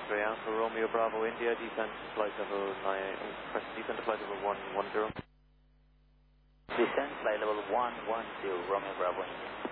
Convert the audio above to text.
3 Alpha Romeo Bravo India, descent flight level 9, press descent to flight level 110. Descent flight level 110, Romeo Bravo India.